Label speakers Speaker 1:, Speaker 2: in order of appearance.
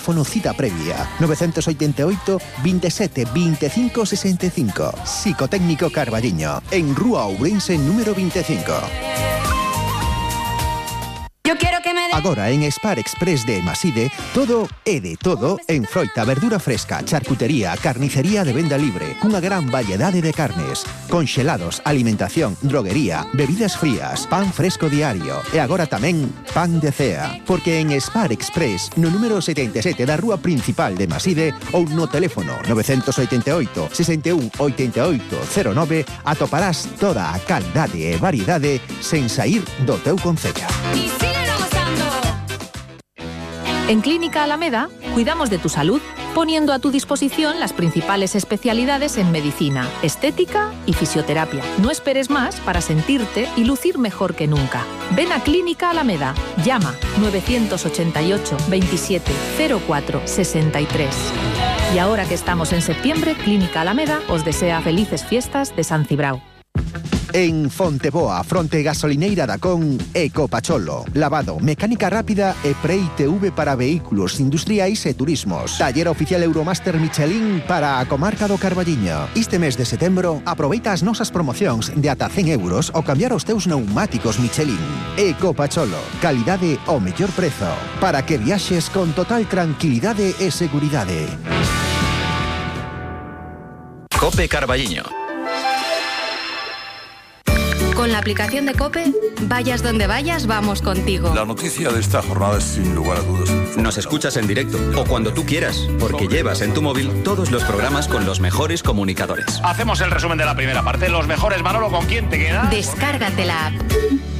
Speaker 1: teléfono cita previa. 988 27 25 65. Psicotécnico Carballiño, en Rúa Ourense número 25.
Speaker 2: Yo quiero que me dé...
Speaker 1: Agora en Spar Express de Maside, todo é de todo en froita, verdura fresca, charcutería, carnicería de venda libre, cunha gran variedade de carnes, conxelados, alimentación, droguería, bebidas frías, pan fresco diario e agora tamén pan de cea. Porque en Spar Express, no número 77 da rúa principal de Maside ou no teléfono 988 61 88 09 atoparás toda a calidade e variedade sen saír do teu concello.
Speaker 3: En Clínica Alameda, cuidamos de tu salud, poniendo a tu disposición las principales especialidades en medicina, estética y fisioterapia. No esperes más para sentirte y lucir mejor que nunca. Ven a Clínica Alameda. Llama 988 27 04 63. Y ahora que estamos en septiembre, Clínica Alameda os desea felices fiestas de San Cibrao.
Speaker 1: En Fonteboa, fronte gasolineira da Con, Ecopacholo. Lavado, mecánica rápida e pre-ITV para vehículos industriais e turismos. Taller oficial Euromaster Michelin para a comarca do Carballiño. Este mes de setembro, aproveita as nosas promocións de ata 100 euros ao cambiar os teus pneumáticos Michelin. Ecopacholo, calidade ao mellor prezo. Para que viaxes con total tranquilidade e seguridade.
Speaker 4: COPE Carballiño.
Speaker 2: Con la aplicación de COPE, vayas donde vayas, vamos contigo.
Speaker 5: La noticia de esta jornada es sin lugar a dudas.
Speaker 4: Nos escuchas en directo o cuando tú quieras, porque llevas en tu móvil todos los programas con los mejores comunicadores.
Speaker 6: Hacemos el resumen de la primera parte. Los mejores, Manolo, ¿con quién te quedas?
Speaker 2: Descárgate la app.